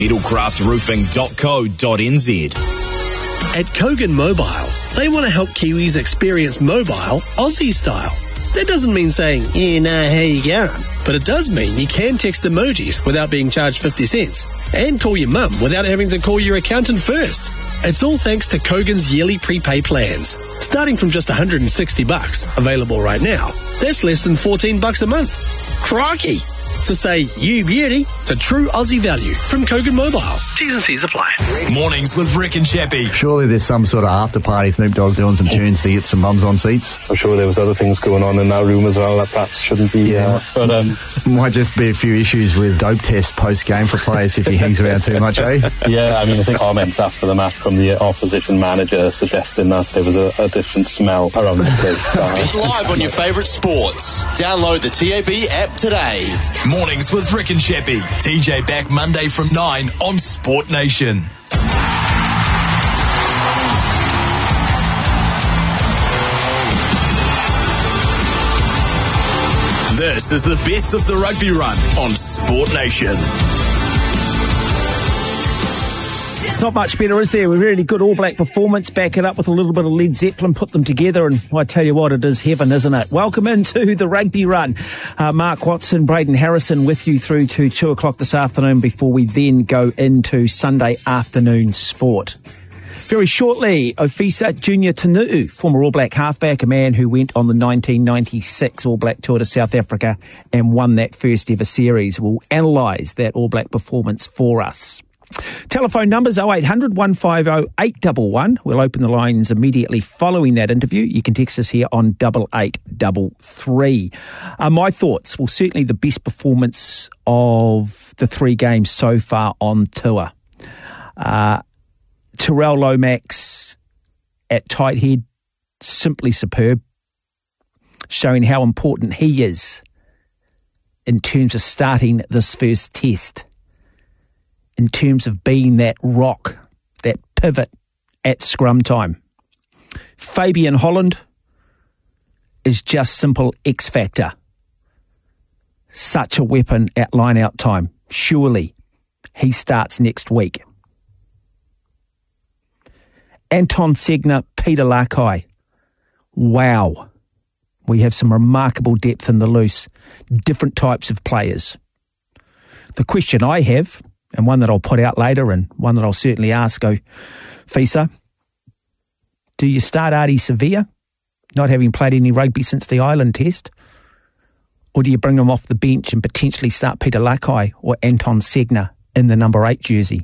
Middlecraftroofing.co.nz. At Kogan Mobile, they want to help Kiwis experience mobile Aussie style. That doesn't mean saying, "Yeah, nah, how you going?" But it does mean you can text emojis without being charged 50 cents and call your mum without having to call your accountant first. It's all thanks to Kogan's yearly prepay plans. Starting from just $160, available right now, that's less than $14 a month. Crikey! So say, you beauty, to true Aussie value from Kogan Mobile. T's and C's apply. Mornings with Rick and Chappie. Surely there's some sort of after party, Snoop Dogg doing some tunes to get some mums on seats. I'm sure there was other things going on in that room as well that perhaps shouldn't be. But might just be a few issues with dope tests post-game for players if he hangs around too much, eh? Yeah, I mean, I think comments after the match from the opposition manager suggesting that there was a different smell around the place. Bet live on your favourite sports. Download the TAB app today. Mornings with Rick and Chappie. TJ back Monday from 9 on Sport Nation. This is the best of the rugby run on Sport Nation. It's not much better, is there? A really good All Black performance. Back it up with a little bit of Led Zeppelin, put them together, and I tell you what, it is heaven, isn't it? Welcome into the Rugby Run. Mark Watson, Braden Harrison with you through to 2 o'clock this afternoon before we then go into Sunday afternoon sport. Very shortly, Ofisa Junior Tunu'u, former All Black halfback, a man who went on the 1996 All Black tour to South Africa and won that first ever series, will analyse that All Black performance for us. Telephone numbers 0800 150 811. We'll open the lines immediately following that interview. You can text us here on 8833. My thoughts, well, certainly the best performance of the 3 games so far on tour. Terrell Lomax at tight head, simply superb, showing how important he is in terms of starting this first test, in terms of being that rock, that pivot at scrum time. Fabian Holland is just simple X factor. Such a weapon at line-out time. Surely he starts next week. Anton Segner, Peter Lakai. Wow. We have some remarkable depth in the loose. Different types of players. The question I have, and one that I'll put out later and one that I'll certainly ask, Fisa, do you start Ardie Savea, not having played any rugby since the Island Test? Or do you bring him off the bench and potentially start Peter Lakai or Anton Segner in the number 8 jersey?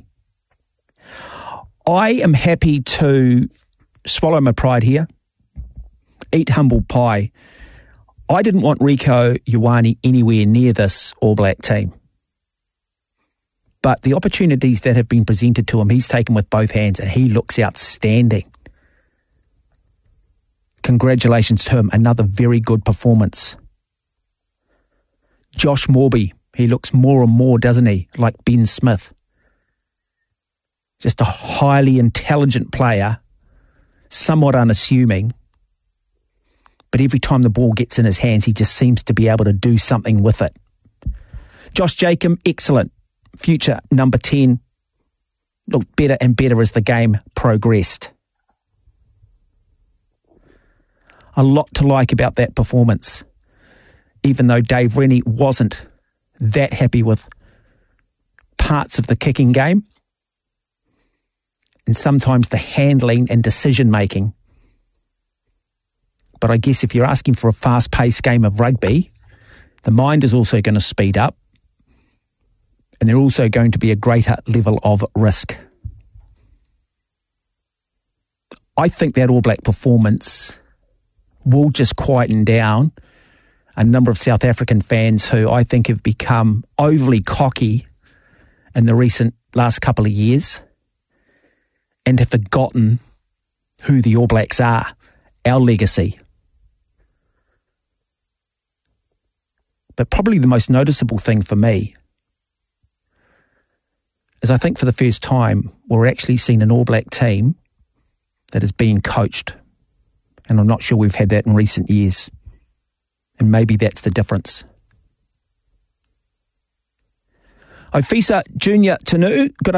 I am happy to swallow my pride here, eat humble pie. I didn't want Rieko Ioane anywhere near this All Black team. But the opportunities that have been presented to him, he's taken with both hands and he looks outstanding. Congratulations to him. Another very good performance. Josh Morby, he looks more and more, doesn't he, like Ben Smith. Just a highly intelligent player, somewhat unassuming, but every time the ball gets in his hands, he just seems to be able to do something with it. Josh Jacob, excellent. Future number 10, looked better and better as the game progressed. A lot to like about that performance, even though Dave Rennie wasn't that happy with parts of the kicking game and sometimes the handling and decision-making. But I guess if you're asking for a fast-paced game of rugby, the mind is also going to speed up, and there's also going to be a greater level of risk. I think that All Black performance will just quieten down a number of South African fans who I think have become overly cocky in the recent last couple of years and have forgotten who the All Blacks are, our legacy. But probably the most noticeable thing for me is I think for the first time we're actually seeing an All Black team that is being coached. And I'm not sure we've had that in recent years. And maybe that's the difference. Ofisa Junior Tanu, good